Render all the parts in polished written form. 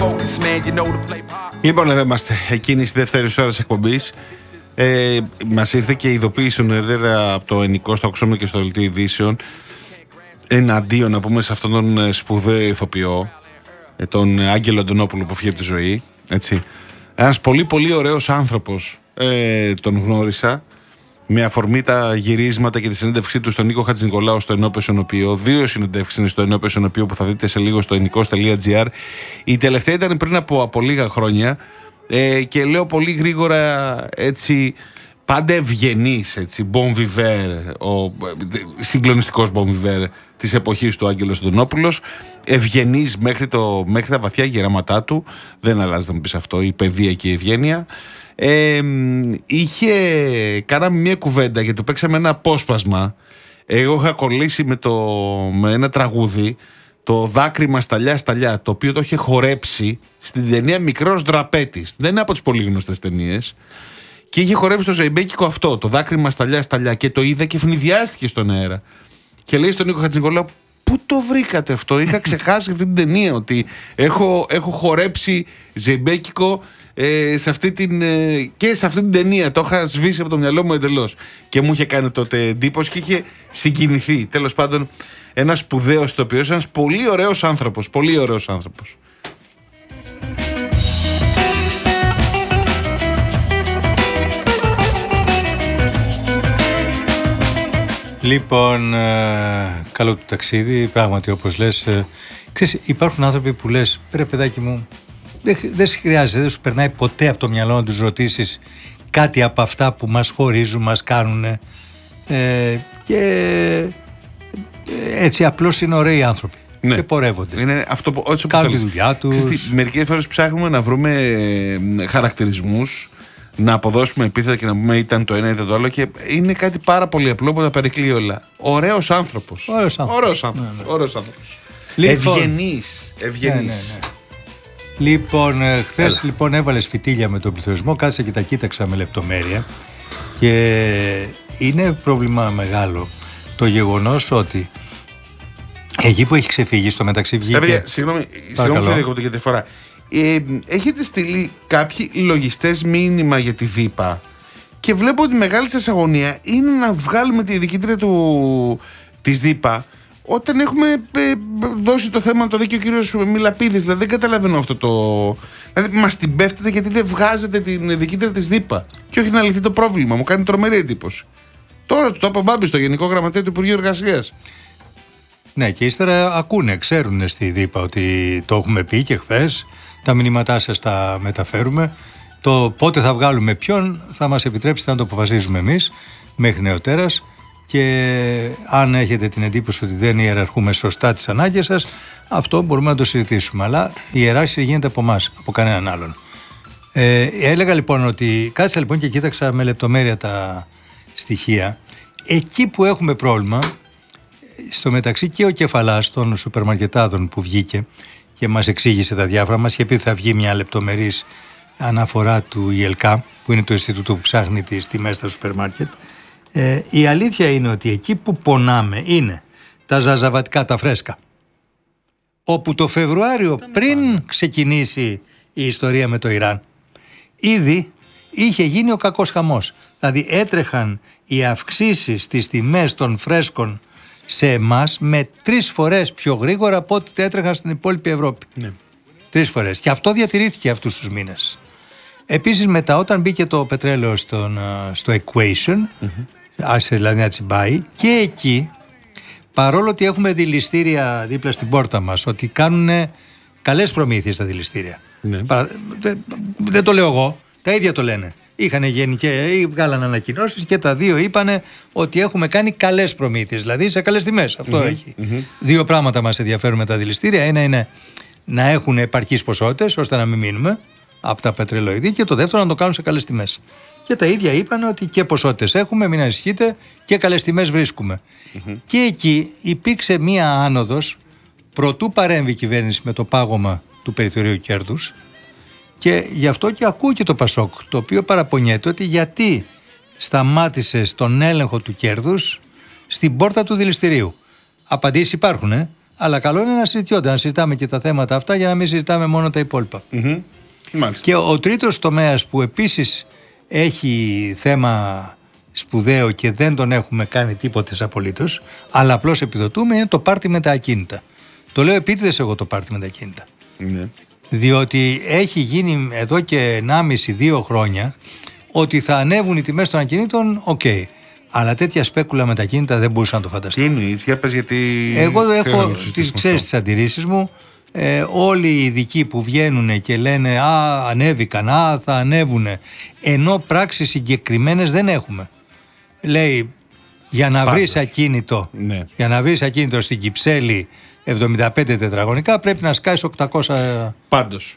Λοιπόν, εδώ είμαστε. Εκείνη στη δεύτερη ώρα τη εκπομπή. Μας ήρθε και ειδοποίηση νωρίτερα από το Ενικό στο Αξιόμιο και στο Δελτίο Ειδήσεων εναντίον, να πούμε, σε αυτόν τον σπουδαίο ηθοποιό, τον Άγγελο Αντωνόπουλο που φύγει από τη ζωή. Έτσι. Ένας πολύ πολύ ωραίος άνθρωπος, τον γνώρισα με αφορμή τα γυρίσματα και τη συνέντευξή του στον Νίκο Χατζηνικολάου στο Ενώπιο Σιωνοποιείο. 2 συνέντευξεις είναι στο Ενώπιο Σιωνοποιείο που θα δείτε σε λίγο στο ενικός.gr. Η τελευταία ήταν πριν από λίγα χρόνια και λέω πολύ γρήγορα, έτσι, πάντα ευγενής, έτσι, bon vivant, ο συγκλονιστικός bon vivant της εποχής του Άγγελος Αντωνόπουλος, ευγενής μέχρι τα βαθιά γεράματά του, δεν αλλάζει να μου πεις αυτό, η παιδεία και η ευγένεια. Κάναμε μια κουβέντα γιατί του παίξαμε ένα απόσπασμα. Εγώ είχα κολλήσει με ένα τραγούδι, το Δάκρυμα Σταλιά Σταλιά, το οποίο το είχε χορέψει στην ταινία Μικρός Δραπέτης. Δεν είναι από τις πολύ γνωστές ταινίες. Και είχε χορέψει το ζεϊμπέκικο αυτό, το Δάκρυμα Σταλιά Σταλιά, και το είδα και φνηδιάστηκε στον αέρα. Και λέει στον Νίκο Χατζηνικολάου, πού το βρήκατε αυτό? Είχα ξεχάσει αυτή την ταινία, ότι έχω χορέψει ζεϊμπέκικο και σε αυτή την ταινία. Το είχα σβήσει από το μυαλό μου εντελώς. Και μου είχε κάνει τότε εντύπωση και είχε συγκινηθεί. Τέλος πάντων, ένας σπουδαίος ηθοποιός, ένας πολύ ωραίος άνθρωπος. Πολύ ωραίος άνθρωπος. Λοιπόν, καλό του ταξίδι, πράγματι, όπως λες. Ξέρεις, υπάρχουν άνθρωποι που λες, ρε παιδάκι μου, δεν χρειάζεται, δεν σου περνάει ποτέ από το μυαλό να τους ρωτήσεις κάτι από αυτά που μας χωρίζουν, μας κάνουν, και έτσι απλώς είναι ωραίοι άνθρωποι. Ναι. Και πορεύονται. Είναι αυτό που κάνουν τη δουλειά τους. Μερικές φορές ψάχνουμε να βρούμε χαρακτηρισμούς, να αποδώσουμε επίθετα και να πούμε ήταν το ένα ήταν το άλλο, και είναι κάτι πάρα πολύ απλό που τα περικλεί όλα. Ωραίος άνθρωπος. Ωραίος άνθρωπος. Λοιπόν, ευγενής. Λοιπόν, χθες λοιπόν έβαλες φυτίλια με τον πληθωρισμό, κάτσα και τα κοίταξα με λεπτομέρεια και είναι πρόβλημα μεγάλο το γεγονός ότι εκεί που έχει ξεφύγει, στο μεταξύ βγήκε... Συγγνώμη που διακόπτω για τη φορά. Έχετε στείλει κάποιοι λογιστές μήνυμα για τη ΔΥΠΑ και βλέπω ότι η μεγάλη σας αγωνία είναι να βγάλουμε τη διοικήτρια της ΔΥΠΑ όταν έχουμε δώσει το θέμα το δίκαιο ο κύριος Μιλαπίδης. Δηλαδή δεν καταλαβαίνω αυτό το... Δηλαδή μας την πέφτετε γιατί δεν βγάζετε την διοικήτρια της ΔΥΠΑ και όχι να λυθεί το πρόβλημα. Μου κάνει τρομερή εντύπωση. Τώρα το είπα Μπάμπη στο Γενικό Γραμματέα του Υπουργείου Εργασίας. Ναι, και ύστερα ξέρουν στη ΔΥΠΑ ότι το έχουμε πει και χθες. Τα μηνύματά σας τα μεταφέρουμε. Το πότε θα βγάλουμε ποιον θα μας επιτρέψετε να το αποφασίζουμε εμείς μέχρι νεοτέρας, και αν έχετε την εντύπωση ότι δεν ιεραρχούμε σωστά τις ανάγκες σας, αυτό μπορούμε να το συζητήσουμε, αλλά η ιεράρχηση γίνεται από εμάς, από κανέναν άλλον. Έλεγα λοιπόν ότι κάτσα λοιπόν και κοίταξα με λεπτομέρεια τα στοιχεία. Εκεί που έχουμε πρόβλημα, στο μεταξύ και ο κεφαλάς των σούπερμαρκετάδων που βγήκε και μας εξήγησε τα διάφορα, μας είχε πει ότι θα βγει μια λεπτομερής αναφορά του ΙΕΛΚΑ, που είναι το Ινστιτούτο που ψάχνει τις τιμές στα σούπερ μάρκετ. Η αλήθεια είναι ότι εκεί που πονάμε είναι τα ζαζαβατικά, τα φρέσκα, όπου το Φεβρουάριο, πριν ξεκινήσει η ιστορία με το Ιράν, ήδη είχε γίνει ο κακός χαμός. Δηλαδή έτρεχαν οι αυξήσεις στις τιμές των φρέσκων σε εμάς με 3 φορές πιο γρήγορα από ό,τι έτρεχαν στην υπόλοιπη Ευρώπη. Ναι. 3 φορές. Και αυτό διατηρήθηκε αυτούς τους μήνες. Επίσης μετά, όταν μπήκε το πετρέλαιο στο equation, άρχισε δηλαδή να τσιμπάει, και εκεί, παρόλο ότι έχουμε δηληστήρια δίπλα στην πόρτα μας, ότι κάνουν καλές προμήθειες τα δηληστήρια. Ναι. Δεν το λέω εγώ, τα ίδια το λένε. Είχαν βγάλαν ανακοινώσεις και τα δύο είπανε ότι έχουμε κάνει καλές προμήθειες, δηλαδή σε καλές τιμές. Αυτό έχει. 2 πράγματα μας ενδιαφέρουν με τα δηληστήρια. Ένα είναι να έχουν επαρκείς ποσότητες ώστε να μην μείνουμε από τα πετρελοειδή, και το δεύτερο να το κάνουν σε καλές τιμές. Και τα ίδια είπαν ότι και ποσότητες έχουμε, μην ανησυχείτε, και καλές τιμές βρίσκουμε. Και εκεί υπήρξε μία άνοδος προτού παρέμβει η κυβέρνηση με το πάγωμα του περιθωρίου κέρδους, και γι' αυτό και ακούω και το Πασόκ, το οποίο παραπονιέται ότι γιατί σταμάτησε τον έλεγχο του κέρδους στην πόρτα του δηληστηρίου. Απαντήσεις υπάρχουν, Αλλά καλό είναι να συζητιόνται, να συζητάμε και τα θέματα αυτά για να μην συζητάμε μόνο τα υπόλοιπα. Και ο τρίτος τομέας που επίσης έχει θέμα σπουδαίο και δεν τον έχουμε κάνει τίποτε απολύτως, αλλά απλώς επιδοτούμε, είναι το πάρτι με τα ακίνητα. Το λέω επίτηδες εγώ το πάρτι με τα ακίνητα. Ναι. Διότι έχει γίνει εδώ και 1,5-2 χρόνια ότι θα ανέβουν οι τιμές των ακινήτων, αλλά τέτοια σπέκουλα με τα ακίνητα δεν μπορούσα να το φανταστώ. Τι εννοείς, για πες, γιατί... Εγώ έχω τις αντιρρήσεις μου. Όλοι οι ειδικοί που βγαίνουν και λένε ανέβηκαν, θα ανέβουν, ενώ πράξεις συγκεκριμένες δεν έχουμε. Λέει, για να βρεις ακίνητο, για να βρεις ακίνητο στην Κυψέλη 75 τετραγωνικά πρέπει να σκάσεις 800. Πάντως,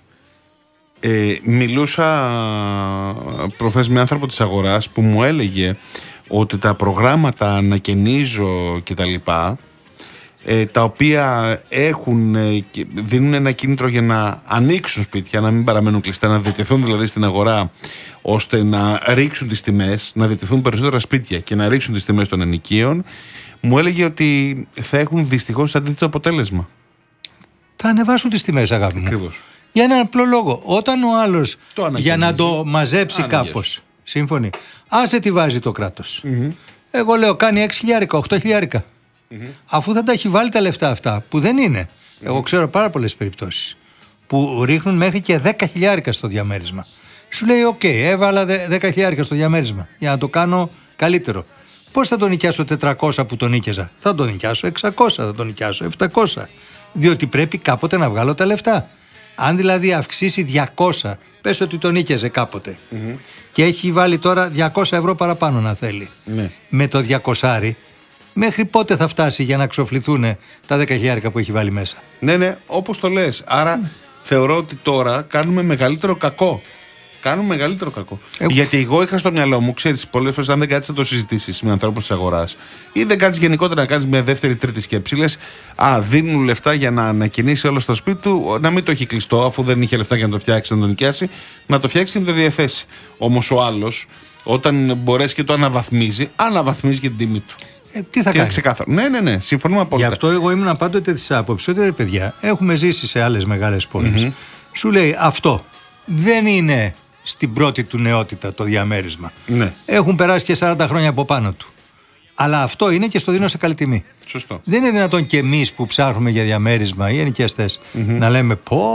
μιλούσα προχθές με άνθρωπο της αγοράς που μου έλεγε ότι τα προγράμματα ανακαινίζω και τα λοιπά, τα οποία δίνουν ένα κίνητρο για να ανοίξουν σπίτια, να μην παραμένουν κλειστά, να διατεθούν δηλαδή στην αγορά, ώστε να ρίξουν τις τιμές, να διατεθούν περισσότερα σπίτια και να ρίξουν τις τιμές των ενοικίων, μου έλεγε ότι θα έχουν δυστυχώς αντίθετο αποτέλεσμα. Θα ανεβάσουν τις τιμές, αγάπη μου. Ακριβώς. Για έναν απλό λόγο. Όταν ο άλλος για να το μαζέψει κάπως, σύμφωνοι, άσε τι βάζει το κράτος. Εγώ λέω κάνει 6.000, 8.000. Αφού θα τα έχει βάλει τα λεφτά αυτά, που δεν είναι. Εγώ ξέρω πάρα πολλές περιπτώσεις που ρίχνουν μέχρι και 10.000 στο διαμέρισμα. Σου λέει, έβαλα 10.000 στο διαμέρισμα για να το κάνω καλύτερο. Πώς θα τον νοικιάσω 400 που τον νίκιαζα? Θα τον νοικιάσω 600, θα τον νοικιάσω 700. Διότι πρέπει κάποτε να βγάλω τα λεφτά. Αν δηλαδή αυξήσει 200, πες ότι τον νίκιαζε κάποτε και έχει βάλει τώρα 200 ευρώ παραπάνω να θέλει. Με το 200, μέχρι πότε θα φτάσει για να ξοφληθούν τα 10.000 που έχει βάλει μέσα? Ναι, όπως το λες. Άρα θεωρώ ότι τώρα κάνουμε μεγαλύτερο κακό. Γιατί εγώ είχα στο μυαλό μου, ξέρεις, πολλές φορές αν δεν κάτσεις να το συζητήσεις με ανθρώπους της αγοράς ή δεν κάτσεις γενικότερα να κάνεις μια δεύτερη-τρίτη σκέψη, λες, δίνουν λεφτά για να ανακαινήσει όλο στο σπίτι του, να μην το έχει κλειστό, αφού δεν είχε λεφτά για να το φτιάξει, να το νοικιάσει, να το φτιάξει και να το διαθέσει. Όμως ο άλλος, όταν μπορέσει και το αναβαθμίζει και την τιμή του. Τι θα κάνει? Ξεκάθαρο. Ναι, συμφωνούμε απόλυτα. Γι' αυτό εγώ ήμουν πάντοτε της άποψης ότι, παιδιά, έχουμε ζήσει σε άλλες μεγάλες πόλεις. Σου λέει, αυτό δεν είναι στην πρώτη του νεότητα το διαμέρισμα. Έχουν περάσει και 40 χρόνια από πάνω του. Αλλά αυτό είναι και στο δίνω σε καλή τιμή. Σωστό. Δεν είναι δυνατόν και εμείς που ψάχνουμε για διαμέρισμα ή ενοικιαστές να λέμε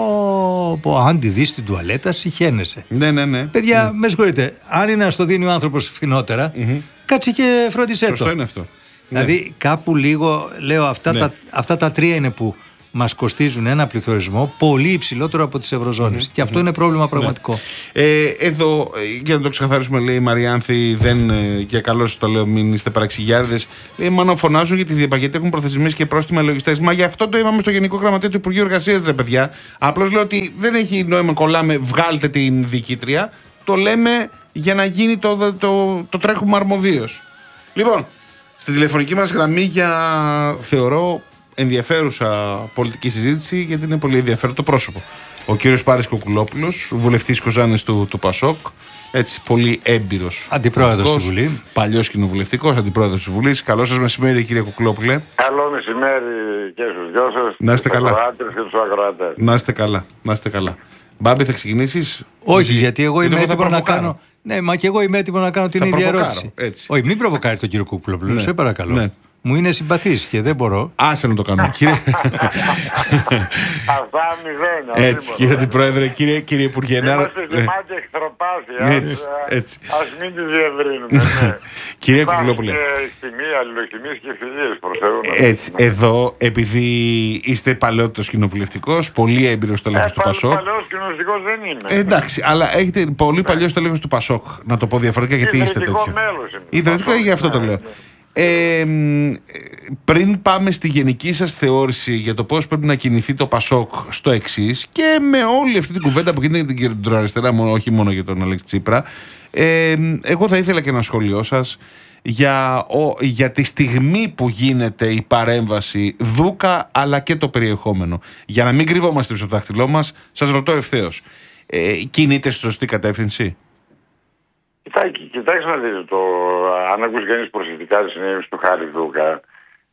αν τη δεις στην τουαλέτα συχαίνεσαι. Ναι. Παιδιά, με συγχωρείτε, αν είναι να στο δίνει ο άνθρωπος φθηνότερα, κάτσε και φρόντισέ το. Σωστό είναι αυτό. Δηλαδή κάπου λίγο, λέω, αυτά τα τρία είναι που μας κοστίζουν ένα πληθωρισμό πολύ υψηλότερο από τις ευρωζώνες. Και αυτό είναι πρόβλημα πραγματικό. Εδώ, για να το ξεκαθαρίσουμε, λέει η Μαριάνθη, και καλώς το λέω, μην είστε παραξηγιάριδες. Λέει, μάλλον φωνάζουν για τη διαπαγγετή, έχουν προθεσμίες και πρόστιμα λογιστές. Μα γι' αυτό το είπαμε στο Γενικό Γραμματέα του Υπουργείου Εργασίας, ρε παιδιά. Απλώς λέω ότι δεν έχει νόημα, κολλάμε, βγάλτε την διοικήτρια. Το λέμε για να γίνει το τρέχουμε αρμοδίως. Λοιπόν, στη τηλεφωνική μας γραμμή θεωρώ ενδιαφέρουσα πολιτική συζήτηση, γιατί είναι πολύ ενδιαφέρον το πρόσωπο. Ο κύριος Πάρης Κοκουλόπουλος, βουλευτής Κοζάνης του Πασόκ, έτσι, πολύ έμπειρος. Αντιπρόεδρος στη Βουλή. Παλιός κοινοβουλευτικός, αντιπρόεδρος της Βουλής. Καλό σας μεσημέρι, κύριε Κοκουλόπουλε. Καλό μεσημέρι και στους δυο σας. Να είστε καλά. Και τους ακροατές. Να είστε καλά. Μπάμπη, θα ξεκινήσεις? Όχι, γιατί εγώ είμαι έτοιμο να κάνω. Ναι, μα και εγώ είμαι έτοιμο να κάνω την ίδια ερώτηση. Όχι, μην προβοκάρει τον κύριο Κοκουλόπουλο, σε παρακαλώ. Ναι. Μου είναι συμπαθής και δεν μπορώ. Άσε να το κάνω, κύριε. Αυτά μηδένια. Έτσι, κύριε Αντιπρόεδρε, κύριε Υπουργέ. Είμαστε γεμάτοι εχθροπάθεια. Έτσι. Ας μην τη διευρύνουμε. Κύριε Κοκουλόπουλε. Υπάρχει εκτιμία, αλληλοεκτιμίες και φιλίες προς Θεού. Έτσι, εδώ, επειδή είστε παλαιότητος κοινοβουλευτικός, πολύ έμπειρος στέλεχος του Πασόκ. Παλαιός κοινοβουλευτικός δεν είμαι. Εντάξει, αλλά έχετε πολύ παλιό στέλεχος του Πασόκ. Να το πω διαφορετικά, γιατί είστε τέτοιο. Ιδρυτικό, γι' αυτό το λέω. Πριν πάμε στη γενική σας θεώρηση για το πώς πρέπει να κινηθεί το Πασόκ στο εξής, και με όλη αυτή την κουβέντα που γίνεται για την κεντροαριστερά, όχι μόνο για τον Αλέξη Τσίπρα, εγώ θα ήθελα και ένα σχόλιο σας για τη στιγμή που γίνεται η παρέμβαση Δούκα, αλλά και το περιεχόμενο. Για να μην κρυβόμαστε στο δάχτυλό μας, σας ρωτώ ευθέως, κινείται στη σωστή κατεύθυνση? Κοιτάξτε να δείτε, αν ακούσει κανείς προσεκτικά τη συνέντευξη του Χάρη Δούκα,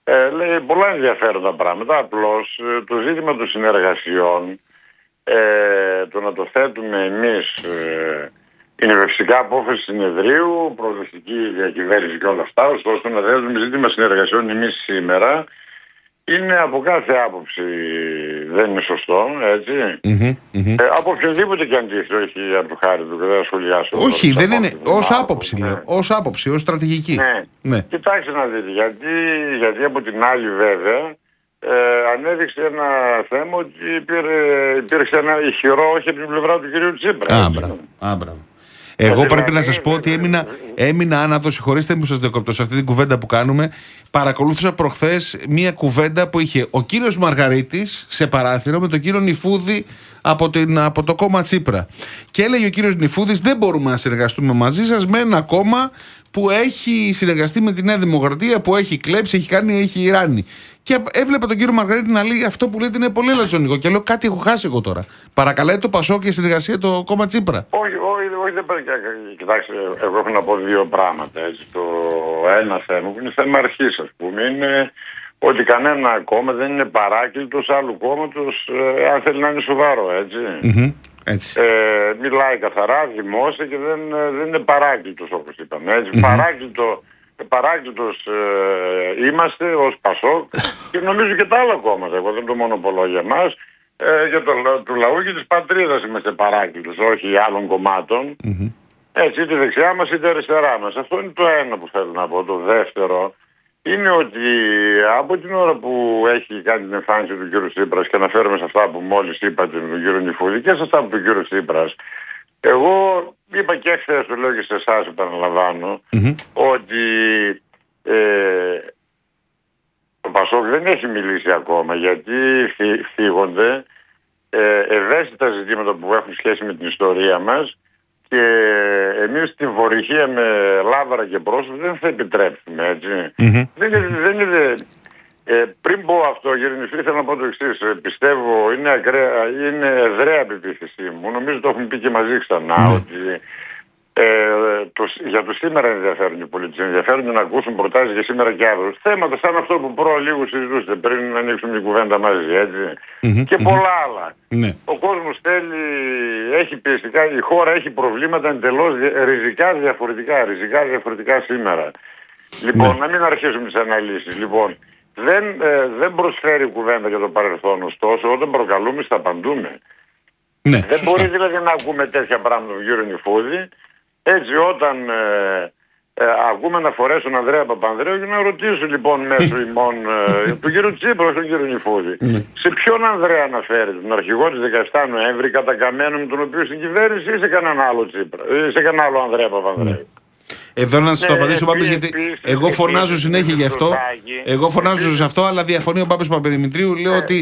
λέει πολλά ενδιαφέροντα πράγματα. Απλώς το ζήτημα των συνεργασιών, το να το θέτουμε εμείς, είναι φυσικά απόφαση συνεδρίου, προοδευτική διακυβέρνηση και όλα αυτά. Ωστόσο, να θέτουμε ζήτημα συνεργασιών εμείς σήμερα είναι από κάθε άποψη δεν είναι σωστό, έτσι. Από οποιοδήποτε και αντίθετο, όχι από το χάρη του, δεν θα σχολιάσω. Όχι, δεν είναι. Ως άποψη, λέω. Ως άποψη, ως στρατηγική. Ναι. Κοιτάξτε να δείτε, γιατί από την άλλη βέβαια ανέδειξε ένα θέμα ότι υπήρξε ένα ηχηρό όχι από την πλευρά του κυρίου Τσίπρα. Μπράβο. Εγώ πρέπει να σας πω ότι έμεινα άναδο, συγχωρήστε που σας διακόπτω σε αυτή την κουβέντα που κάνουμε. Παρακολούθησα προχθές μία κουβέντα που είχε ο κύριος Μαργαρίτης σε παράθυρο με τον κύριο Νιφούδη από το κόμμα Τσίπρα. Και έλεγε ο κύριος Νιφούδης, δεν μπορούμε να συνεργαστούμε μαζί σας με ένα κόμμα που έχει συνεργαστεί με τη Νέα Δημοκρατία, που έχει κλέψει, έχει ράνει. Και έβλεπα τον κύριο Μαργαρίτη να λέει αυτό που λέτε είναι πολύ λατζονικό. Και λέω κάτι έχω χάσει εγώ τώρα. Παρακαλάει το Πασόκ και συνεργασία το κόμμα Τσίπρα. Όχι, δεν πρέπει. Κοιτάξτε, εγώ έχω να πω δύο πράγματα. Έτσι. Το ένα θέμα που είναι θέμα αρχής, ας πούμε, είναι ότι κανένα κόμμα δεν είναι παράκλητος άλλου κόμματος αν θέλει να είναι σοβαρό, έτσι. Έτσι. Μιλάει καθαρά, δημόσια και δεν είναι παράκλητος όπως είπαμε. Έτσι. Παράκλητος είμαστε ως Πασόκ και νομίζω και τα άλλα κόμματα. Εγώ δεν το μονοπολώ για μας. Για του λαού και της πατρίδας είμαστε παράκλητος, όχι άλλων κομμάτων. Έτσι, είτε δεξιά μας είτε αριστερά μας. Αυτό είναι το ένα που θέλω να πω. Το δεύτερο είναι ότι από την ώρα που έχει κάνει την εμφάνιση του κ. Τσίπρας, και αναφέρομαι σε αυτά που μόλις είπατε με τον κ. Νιφούδη και σε αυτά που είπε ο κ. Τσίπρας, εγώ είπα και χθες, το λέω και σε εσάς, επαναλαμβάνω, ότι το Πασόκ δεν έχει μιλήσει ακόμα, γιατί φύγονται ευαίσθητα ζητήματα που έχουν σχέση με την ιστορία μας και εμείς την βορυχία με λάβαρα και πρόσωπο δεν θα επιτρέψουμε, έτσι. Δεν είναι... πριν πω αυτό, κύριε Νιφή, θέλω να πω το εξής. Πιστεύω, είναι ευραία πεποίθησή μου. Νομίζω το έχουμε πει και μαζί ξανά, ότι για το σήμερα ενδιαφέρουν οι πολίτες. Ενδιαφέρουν να ακούσουν προτάσεις για σήμερα και αύριο. Θέματα σαν αυτό που λίγο συζητούσατε πριν να ανοίξουμε την κουβέντα μαζί, έτσι. Και πολλά άλλα. Ο κόσμος θέλει, έχει πιεστικά, η χώρα έχει προβλήματα εντελώς ριζικά διαφορετικά σήμερα. Λοιπόν, να μην αρχίσουμε τις αναλύσεις. Λοιπόν, δεν προσφέρει κουβέντα για το παρελθόν, ωστόσο όταν προκαλούμε θα απαντούμε. Δεν μπορεί δηλαδή να ακούμε τέτοια πράγματα τον κύριο Νιφούδη, έτσι όταν ακούμε να φορέσω τον Ανδρέα Παπανδρέου και να ρωτήσω λοιπόν μέσω ημών τον κύριο Τσίπρα, τον κύριο Νιφούδη, σε ποιον Ανδρέα αναφέρεται, τον αρχηγό της 17 Νοέμβρη κατακαμένο με τον οποίο στην κυβέρνηση ή σε κανέναν άλλο Τσίπρα, ή σε κανέναν άλλο Ανδρέα Παπανδρέου. Εδώ να σας το απαντήσω, Πάπης, γιατί εγώ φωνάζω συνέχεια γι' αυτό. Εγώ φωνάζω σε αυτό, αλλά διαφωνεί ο Πάπης Παπαδημητρίου. Λέω ότι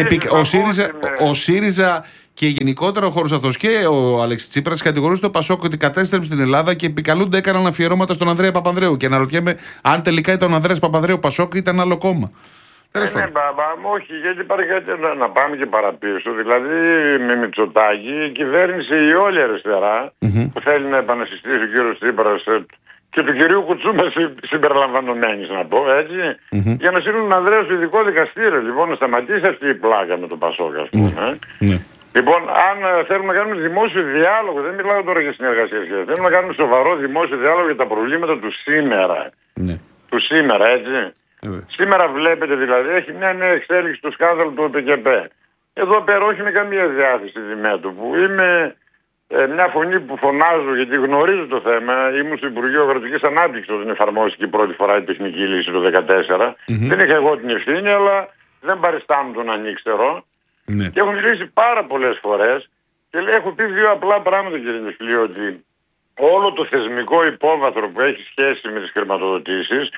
ο ΣΥΡΙΖΑ και γενικότερα ο χώρος αυτός και ο Αλέξης Τσίπρας κατηγορούσε το Πασόκ ότι κατέστρεψε την Ελλάδα και επικαλούνται, έκαναν αφιερώματα στον Ανδρέα Παπανδρέου. Και αναρωτιέμαι αν τελικά ήταν ο Ανδρέας Παπανδρέου Πασόκ ή ήταν άλλο κόμμα. Όχι, γιατί υπάρχει κάτι να πάμε και παραπίσω. Δηλαδή με Μητσοτάκη η κυβέρνηση, η όλη αριστερά που θέλει να επανασυστήσει ο κύριος Τσίπρας και του κυρίου Κουτσούμα συμπεριλαμβανομένης, να πω έτσι, για να στείλουν τον Ανδρέα στο ειδικό δικαστήριο. Λοιπόν, να σταματήσει αυτή η πλάκα με τον Πασόκ, ας πούμε. Λοιπόν, αν θέλουμε να κάνουμε δημόσιο διάλογο, δεν μιλάω τώρα για συνεργασία, θέλουμε να κάνουμε σοβαρό δημόσιο διάλογο για τα προβλήματα του σήμερα. Του σήμερα, έτσι. Σήμερα βλέπετε δηλαδή, έχει μια νέα εξέλιξη στο σκάνδαλο του ΟΠΚΠ. Εδώ πέρα όχι με καμία διάθεση δημέτωπου. Είμαι μια φωνή που φωνάζω γιατί γνωρίζω το θέμα. Ήμουν στο Υπουργείο Αγροτικής Ανάπτυξης όταν εφαρμόστηκε η πρώτη φορά η τεχνική λύση το 2014. Δεν είχα εγώ την ευθύνη, αλλά δεν παριστάνω τον ανήξερο. Και έχω μιλήσει πάρα πολλές φορές και έχω πει δύο απλά πράγματα, κύριε Νιφλή, ότι όλο το θεσμικό υπόβαθρο που έχει σχέση με τις χρηματοδοτήσεις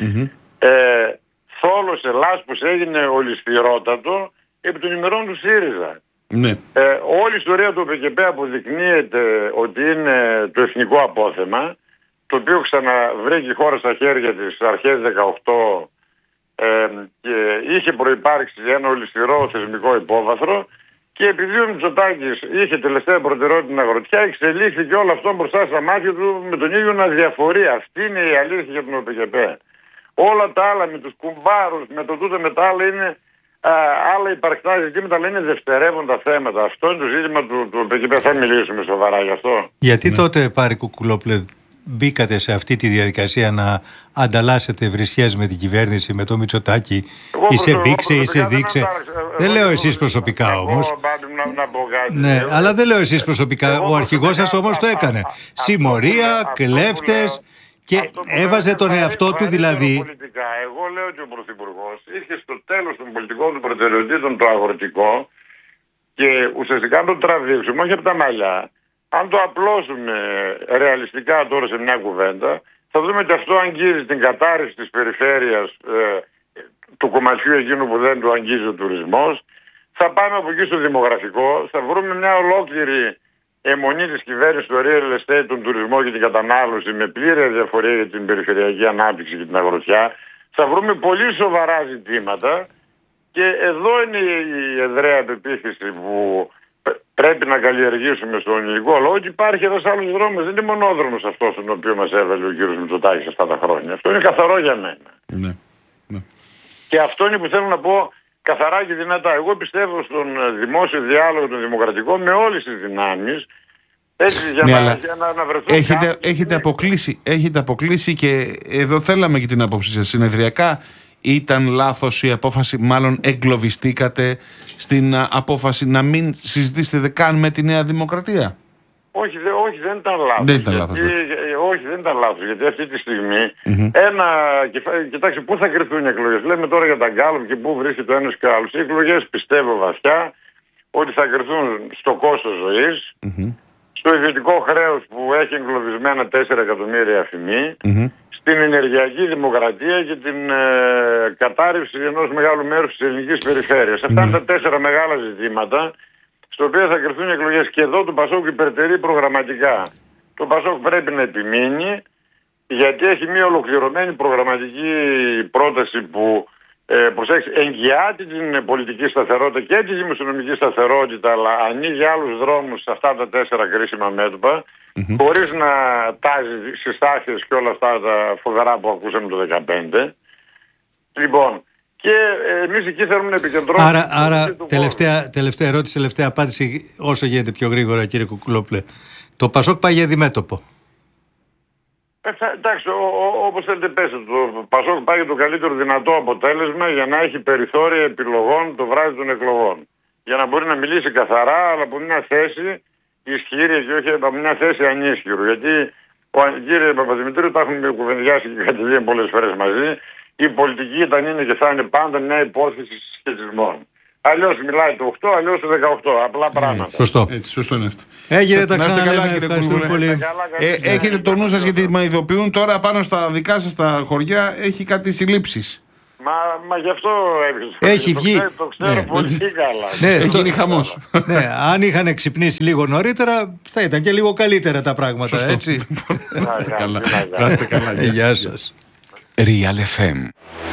θόλωσε, λάσπος, έγινε ολισθηρότατο επί των ημερών του ΣΥΡΙΖΑ. Όλη η ιστορία του ΟΠΚΠ αποδεικνύεται ότι είναι το εθνικό απόθεμα, το οποίο ξαναβρήκε η χώρα στα χέρια της αρχές 18 και είχε προϋπάρξει ένα ολισθηρό θεσμικό υπόβαθρο και επειδή ο Μητσοτάκης είχε τελευταία προτεραιότητα την αγροτιά, εξελίχθηκε όλο αυτό μπροστά στα μάτια του με τον ίδιο να διαφορεί. Αυτή είναι η αλήθεια για τον ΟΠΚΠ. Όλα τα άλλα με τους κουμπάρους, με το τούτο, με τα άλλα είναι άλλα υπαρκτά ζητήματα, αλλά είναι δευτερεύοντα θέματα. Αυτό είναι το ζήτημα του εκεί θα μιλήσουμε σοβαρά γι' αυτό. Γιατί τότε, Πάρη Κουκουλόπουλε, μπήκατε σε αυτή τη διαδικασία να ανταλλάσσετε βρισιές με την κυβέρνηση, με το Μητσοτάκη? Είσαι μπήξε, είσαι δείξε. Δεν λέω εσείς προσωπικά όμως. Ναι, αλλά δεν λέω εσείς προσωπικά. Ο αρχηγός σας όμως το έκανε. Συμμορία, κλέφτες. Και έβαζε τον εαυτό του δηλαδή. Εγώ λέω ότι ο Πρωθυπουργός είχε στο τέλος των πολιτικών του προτεραιοτήτων το αγροτικό και ουσιαστικά το τραβήξουμε, όχι από τα μαλλιά. Αν το απλώσουμε ρεαλιστικά τώρα σε μια κουβέντα, θα δούμε ότι αυτό αγγίζει την κατάρρευση της περιφέρειας, του κομματιού εκείνου που δεν του αγγίζει ο τουρισμός. Θα πάμε από εκεί στο δημογραφικό, θα βρούμε μια ολόκληρη αιμονή της κυβέρνησης του real estate, τον τουρισμό και την κατανάλωση με πλήρη διαφορία για την περιφερειακή ανάπτυξη και την αγροτιά. Θα βρούμε πολύ σοβαρά ζητήματα και εδώ είναι η εδραία πεποίθηση που πρέπει να καλλιεργήσουμε στον ελληνικό λόγο, ότι υπάρχει ένας άλλος δρόμος. Δεν είναι μονόδρομος αυτός τον οποίο μας έβαλε ο κύριος Μητσοτάκης αυτά τα χρόνια. Αυτό είναι καθαρό για μένα. Ναι. Και αυτό είναι που θέλω να πω καθαρά και δυνατά. Εγώ πιστεύω στον δημόσιο διάλογο, τον δημοκρατικό, με όλες τις δυνάμεις. Έτσι, για να βρεθούν έχετε αποκλείσει και εδώ θέλαμε και την άποψη σας. Συνεδριακά ήταν λάθος η απόφαση, μάλλον εγκλωβιστήκατε στην απόφαση να μην συζητήσετε καν με τη Νέα Δημοκρατία? Όχι, δεν ήταν λάθος. Δεν ήταν λάθος. Όχι, δεν ήταν λάθος. Γιατί αυτή τη στιγμή κοιτάξτε, πού θα κρυφθούν οι εκλογές. Λέμε τώρα για τα γκάλωπ και πού βρίσκεται ο ένας και ο άλλος. Οι εκλογές πιστεύω βαθιά ότι θα κρυφθούν στο κόστος ζωής, στο ιδιωτικό χρέος που έχει εγκλωβισμένα 4 εκατομμύρια αφημί, στην ενεργειακή δημοκρατία και την κατάρρευση ενός μεγάλου μέρους της ελληνικής περιφέρειας. Αυτά είναι τα 4 μεγάλα ζητήματα στο οποίο θα κρυφθούν οι εκλογές. Και εδώ το Πασόκ υπερτερεί προγραμματικά. Το Πασόκ πρέπει να επιμείνει, γιατί έχει μια ολοκληρωμένη προγραμματική πρόταση που εγγυάται την πολιτική σταθερότητα και τη δημοσιονομική σταθερότητα, αλλά ανοίγει άλλους δρόμους σε αυτά τα 4 κρίσιμα μέτωπα, χωρίς να τάζει συστάσεις και όλα αυτά τα φοβερά που ακούσαμε το 2015. Λοιπόν, και εμείς εκεί θέλουμε να επικεντρώσουμε. Άρα τελευταία ερώτηση, τελευταία απάντηση, όσο γίνεται πιο γρήγορα, κύριε Κουκουλόπουλε. Το Πασόκ πάει για διμέτωπο. Εντάξει, όπως θέλετε πέστε, το Πασόκ πάει για το καλύτερο δυνατό αποτέλεσμα για να έχει περιθώρια επιλογών το βράδυ των εκλογών. Για να μπορεί να μιλήσει καθαρά, αλλά από μια θέση ισχυρή και όχι από μια θέση ανίσχυρου. Γιατί κύριε Παπαδημητρίου, τα έχουμε κουβεντιάσει και κατηδίαν πολλές φορές μαζί. Η πολιτική ήταν, είναι και θα είναι πάντα μια υπόθεση συσχετισμών. Αλλιώς μιλάει το 8, αλλιώς το 18. Απλά πράγματα. Σωστό. Έτσι, σωστό είναι αυτό. Έγινε, τα ξαναλέμε, ευχαριστούμε πολύ. Έχετε το νου σας, γιατί με ειδοποιούν τώρα πάνω στα δικά σας τα χωριά έχει κάτι συλλήψεις. Μα γι' αυτό έχει βγει. Το ξέρω πολύ καλά. Ναι, έχει γίνει χαμός. Ναι, αν είχαν ξυπνήσει λίγο νωρίτερα θα ήταν και λίγο καλύτερα τα πράγματα. Σωστό. Έτσι. Να είστε καλά. Γεια σας. Real FM.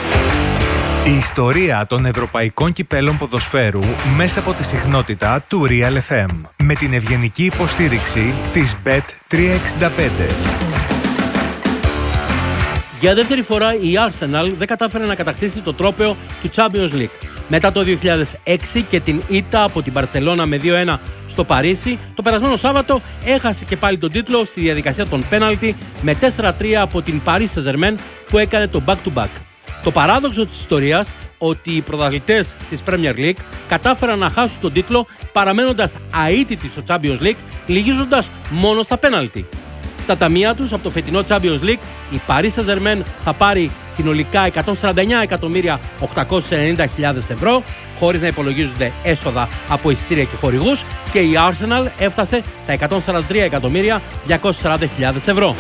Η ιστορία των ευρωπαϊκών κυπέλων ποδοσφαίρου μέσα από τη συχνότητα του Real FM. Με την ευγενική υποστήριξη της Bet365. Για δεύτερη φορά η Arsenal δεν κατάφερε να κατακτήσει το τρόπαιο του Champions League. Μετά το 2006 και την ήττα από την Μπαρτσελώνα με 2-1 στο Παρίσι, το περασμένο Σάββατο έχασε και πάλι τον τίτλο στη διαδικασία των πέναλτι με 4-3 από την Paris Saint-Germain που έκανε το back-to-back. Το παράδοξο της ιστορίας ότι οι πρωταθλητές της Premier League κατάφεραν να χάσουν τον τίτλο παραμένοντας αίτητοι στο Champions League, λυγίζοντας μόνο στα πέναλτι. Στα ταμεία τους από το φετινό Champions League, η Paris Saint-Germain θα πάρει συνολικά 149.890.000 ευρώ, χωρίς να υπολογίζονται έσοδα από εισιτήρια και χορηγούς, και η Arsenal έφτασε τα 143.240.000 ευρώ.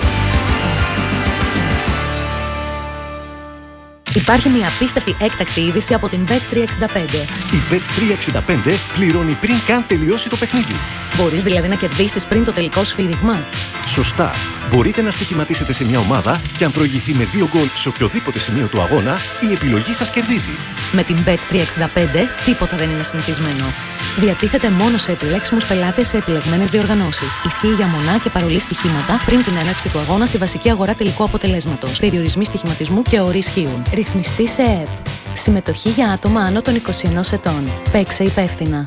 Υπάρχει μια απίστευτη έκτακτη είδηση από την Bet365. Η Bet365 πληρώνει πριν καν τελειώσει το παιχνίδι. Μπορείς δηλαδή να κερδίσεις πριν το τελικό σφύριγμα. Σωστά. Μπορείτε να στοιχηματίσετε σε μια ομάδα και αν προηγηθεί με 2 γκολ σε οποιοδήποτε σημείο του αγώνα, η επιλογή σας κερδίζει. Με την Bet365 τίποτα δεν είναι συνηθισμένο. Διατίθεται μόνο σε επιλέξιμους πελάτες σε επιλεγμένες διοργανώσεις. Ισχύει για μονά και παρολί στοιχήματα πριν την έναρξη του αγώνα στη βασική αγορά τελικού αποτελέσματος. Περιορισμοί στοιχηματισμού και όροι ισχύουν. Ρυθμιστή σε ΕΕΠ. Συμμετοχή για άτομα άνω των 21 ετών. Παίξε υπεύθυνα.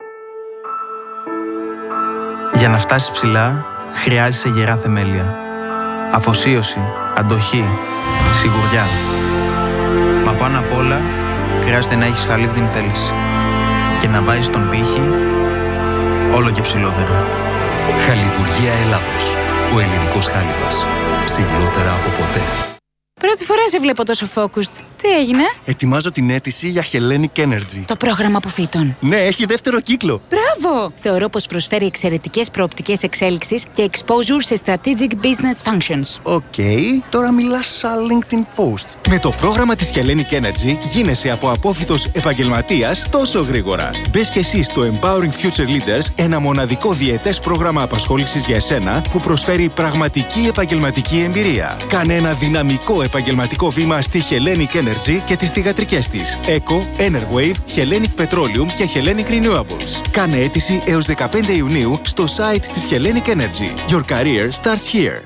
Για να φτάσεις ψηλά, χρειάζεσαι γερά θεμέλια. Αφοσίωση, αντοχή, σιγουριά. Μα πάνω απ' όλα, χρειάζεται να έχεις χαλίβδινη θέληση. Και να βάζεις τον πύχη όλο και ψηλότερα. Χαλιβουργία Ελλάδος. Ο ελληνικός χάλιβας. Ψηλότερα από ποτέ. Πρώτη φορά σε βλέπω τόσο focused. Τι έγινε? Ετοιμάζω την αίτηση για Hellenic Energy. Το πρόγραμμα αποφύτων. Ναι, έχει δεύτερο κύκλο. Μπράβο! Θεωρώ πως προσφέρει εξαιρετικές προοπτικές εξέλιξης και exposure σε strategic business functions. Οκ, τώρα μιλάς σαν LinkedIn post. Με το πρόγραμμα της Hellenic Energy γίνεσαι από απόφοιτος επαγγελματίας τόσο γρήγορα. Μπες και εσύ στο Empowering Future Leaders, ένα μοναδικό διετές πρόγραμμα απασχόλησης για εσένα που προσφέρει πραγματική επαγγελματική εμπειρία. Κάνε ένα δυναμικό επαγγελματικό βήμα στη Hellenic Energy και τις θυγατρικές της Eco, Enerwave, Hellenic Petroleum και Hellenic Renewables. Κάνε αίτηση έως 15 Ιουνίου στο site της Hellenic Energy. Your career starts here.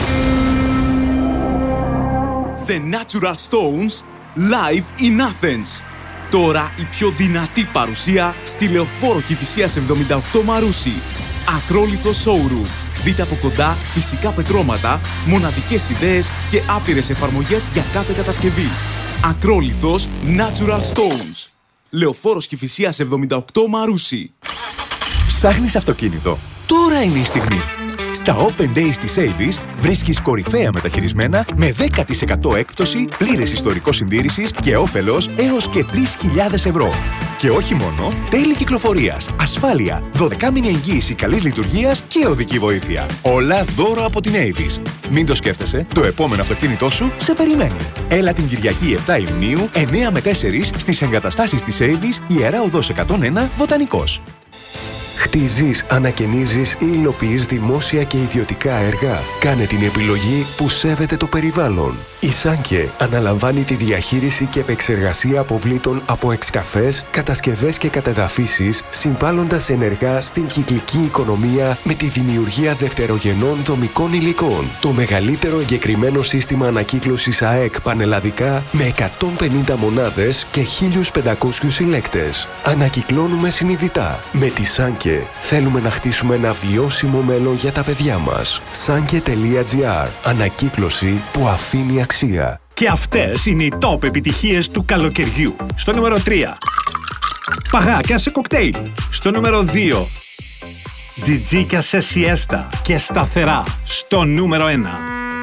The Natural Stones live in Athens. Τώρα η πιο δυνατή παρουσία στη Λεωφόρο Κηφισίας 78 Μαρούσι. Ακρόλιθο showroom. Δείτε από κοντά φυσικά πετρώματα, μοναδικές ιδέες και άπειρες εφαρμογές για κάθε κατασκευή. Ακρόλιθος Natural Stones. Λεωφόρος Κηφισίας 78 Μαρούσι. Ψάχνεις αυτοκίνητο? Τώρα είναι η στιγμή. Στα Open Days της Avis βρίσκεις κορυφαία μεταχειρισμένα με 10% έκπτωση, πλήρες ιστορικό συντήρησης και όφελος έως και 3.000 ευρώ. Και όχι μόνο, τέλη κυκλοφορίας, ασφάλεια, 12μηνη εγγύηση καλής λειτουργίας και οδική βοήθεια. Όλα δώρο από την Avis. Μην το σκέφτεσαι, το επόμενο αυτοκίνητό σου σε περιμένει. Έλα την Κυριακή 7 Ιουνίου, 9 με 4 στις εγκαταστάσεις της Avis, Ιερά Οδός 101, Βοτανικός. Χτίζεις, ανακαινίζεις ή υλοποιείς δημόσια και ιδιωτικά έργα. Κάνε την επιλογή που σέβεται το περιβάλλον. Η Σάνκε αναλαμβάνει τη διαχείριση και επεξεργασία αποβλήτων από εξκαφές, κατασκευές και κατεδαφίσεις, συμβάλλοντας ενεργά στην κυκλική οικονομία με τη δημιουργία δευτερογενών δομικών υλικών. Το μεγαλύτερο εγκεκριμένο σύστημα ανακύκλωσης ΑΕΚ πανελλαδικά με 150 μονάδες και 1.500 συλλέκτες. Ανακυκλώνουμε συνειδητά. Με τη Σάνκε θέλουμε να χτίσουμε ένα βιώσιμο μέλλον για τα παιδιά μας. Sanke.gr. Ανακύκλωση που αφήνει αξία. Και αυτές είναι οι top επιτυχίες του καλοκαιριού. Στο νούμερο 3. Παγάκια σε κοκτέιλ. Στο νούμερο 2. Τζιτζίκια σε σιέστα και σταθερά. Στο νούμερο 1.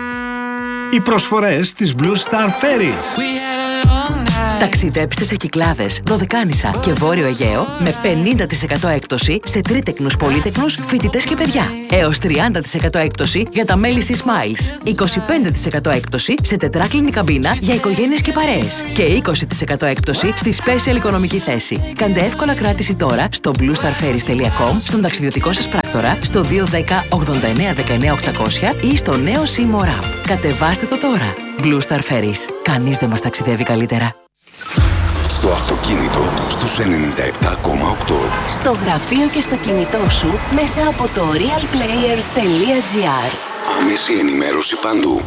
Οι προσφορές της Blue Star Ferries. Ταξιδέψτε σε Κυκλάδες, Δωδεκάνησα και Βόρειο Αιγαίο με 50% έκπτωση σε τρίτεκνους, πολύτεκνους, φοιτητές και παιδιά. Έως 30% έκπτωση για τα μέλη C-Smiles. 25% έκπτωση σε τετράκλινη καμπίνα για οικογένειες και παρέες. Και 20% έκπτωση στη Special οικονομική θέση. Κάντε εύκολα κράτηση τώρα στο bluestarferries.com, στον ταξιδιωτικό σας πράκτορα, στο 210 89 19 800 ή στο νέο Seymour App. Κατεβάστε το τώρα. Blue Star Ferries. Κανείς δεν μας ταξιδεύει καλύτερα. Στο αυτοκίνητο στους 97,8. Στο γραφείο και στο κινητό σου μέσα από το realplayer.gr. Άμεση ενημέρωση παντού.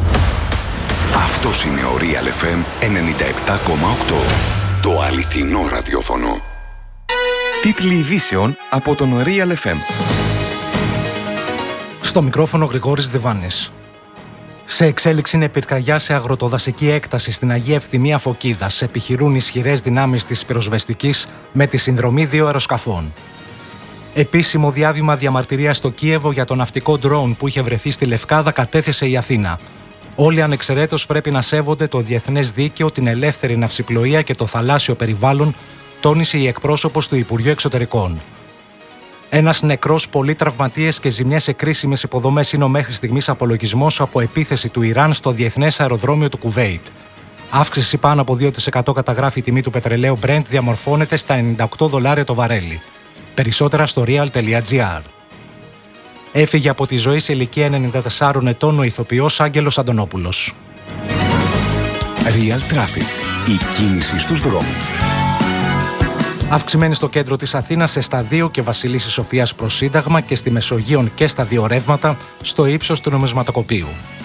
Αυτός είναι ο Real FM 97,8. Το αληθινό ραδιόφωνο. Τίτλοι ειδήσεων από τον Real FM. Στο μικρόφωνο Γρηγόρης Διβάνης. Σε εξέλιξη είναι πυρκαγιά σε αγροτοδασική έκταση στην Αγία Ευθυμία Φωκίδας. Επιχειρούν ισχυρές δυνάμεις της πυροσβεστικής με τη συνδρομή 2 αεροσκαφών. Επίσημο διάβημα διαμαρτυρίας στο Κίεβο για το ναυτικό ντρόουν που είχε βρεθεί στη Λευκάδα κατέθεσε η Αθήνα. Όλοι ανεξαιρέτως πρέπει να σέβονται το διεθνές δίκαιο, την ελεύθερη ναυσιπλοεία και το θαλάσσιο περιβάλλον, τόνισε η εκπρόσωπος του Υπουργείου Εξωτερικών. Ένας νεκρός, πολλοί τραυματίες και ζημιές σε κρίσιμες υποδομές είναι ο μέχρι στιγμής απολογισμός από επίθεση του Ιράν στο διεθνές αεροδρόμιο του Κουβέιτ. Αύξηση πάνω από 2% καταγράφει η τιμή του πετρελαίου Brent, διαμορφώνεται στα $98 το βαρέλι. Περισσότερα στο real.gr. Έφυγε από τη ζωή σε ηλικία 94 ετών ο ηθοποιός Άγγελος Αντωνόπουλος. Real Traffic. Η κίνηση στους δρόμους. Αυξημένη στο κέντρο της Αθήνας, σε Σταδίου και Βασιλίσσης Σοφίας προς Σύνταγμα και στη Μεσογείον και στα δύο ρεύματα στο ύψος του νομισματοκοπείου.